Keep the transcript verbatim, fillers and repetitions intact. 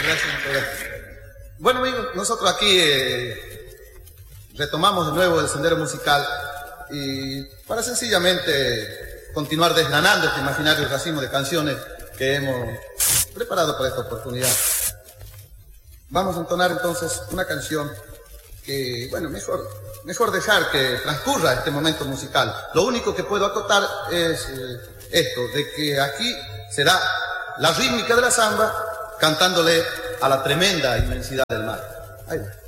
gracias, muchas gracias. Bueno, amigos, nosotros aquí eh, retomamos de nuevo el sendero musical y para sencillamente continuar desgranando este imaginario racimo de canciones que hemos preparado para esta oportunidad. Vamos a entonar entonces una canción que, bueno, mejor, mejor dejar que transcurra este momento musical. Lo único que puedo acotar es eh, esto, de que aquí se da la rítmica de la samba cantándole a la tremenda inmensidad del mar. Ahí va.